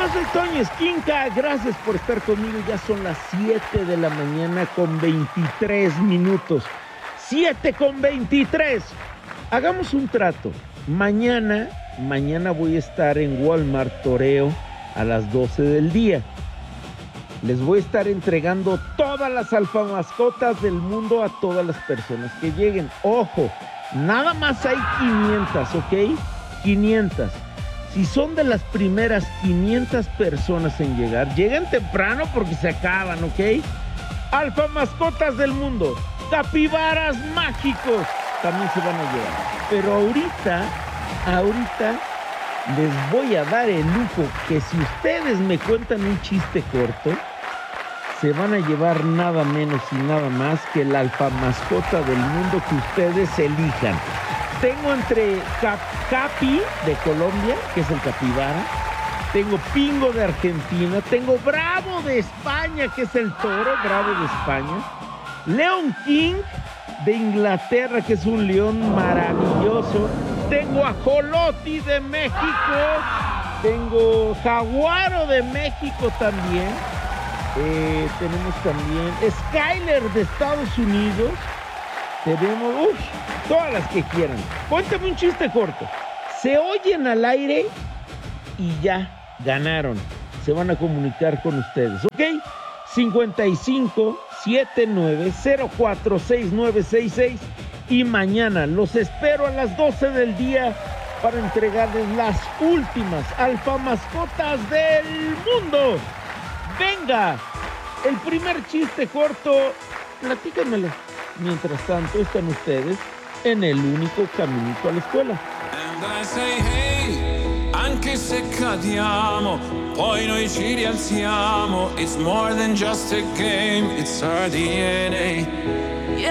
soy Toño Esquinca, gracias por estar conmigo. Ya son las 7 de la mañana con 23 minutos. 7 con 23. Hagamos un trato. Mañana voy a estar en Walmart Toreo a las 12 del día. Les voy a estar entregando todas las alfamascotas del mundo a todas las personas que lleguen. Ojo, nada más hay 500, ¿ok? 500. Si son de las primeras 500 personas en llegar, lleguen temprano porque se acaban, ¿ok? Alfamascotas del mundo, capibaras mágicos, también se van a llevar. Pero ahorita les voy a dar el lujo que si ustedes me cuentan un chiste corto, se van a llevar nada menos y nada más que la alfamascota del mundo que ustedes elijan. Tengo entre Capi de Colombia, que es el capibara. Tengo Pingo de Argentina. Tengo Bravo de España, que es el toro, Bravo de España. Leon King de Inglaterra, que es un león maravilloso. Tengo Ajoloti de México. Tengo Jaguaro de México también. Tenemos también Skyler de Estados Unidos. Tenemos, todas las que quieran. Cuéntame un chiste corto. Se oyen al aire y ya ganaron. Se van a comunicar con ustedes, ¿ok? 55 79 04 6966. Y mañana los espero a las 12 del día para entregarles las últimas alfamascotas del mundo. Venga, el primer chiste corto, platícanmelo. Mientras tanto, están ustedes en el único caminito a la escuela. And I say, hey, anche se cadiamo, poi noi ci rialziamo. It's more than just a game, it's our DNA.